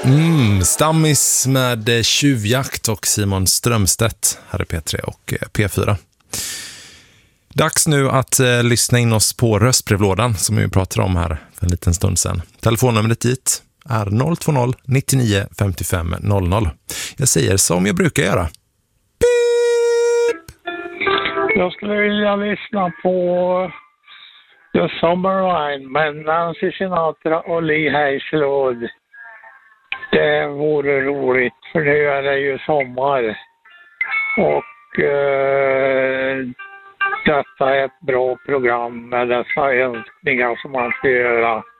Stammis med Tjuvjakt och Simon Strömstedt här är P3 och P4. Dags nu att lyssna in oss på röstbrevlådan som vi pratade om här för en liten stund sedan. Telefonnumret dit är 020 99 55 00. Jag säger som jag brukar göra. Beep! Jag skulle vilja lyssna på The Summer Wine med Nancy Sinatra och Lee Hazelwood. Det vore roligt, för nu är det ju sommar. Och detta är ett bra program med dessa önskningar som man ska göra.